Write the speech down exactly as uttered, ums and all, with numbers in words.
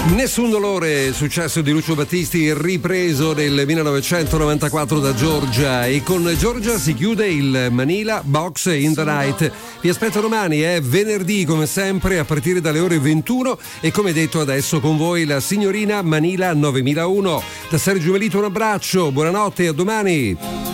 Nessun dolore, successo di Lucio Battisti, ripreso nel millenovecentonovantaquattro da Giorgia, e con Giorgia si chiude il Manila Box in the Night. Vi aspetto domani, è venerdì come sempre a partire dalle ore ventuno, e come detto adesso con voi la signorina Manila novemilauno. Da Sergio Melito un abbraccio, buonanotte e a domani.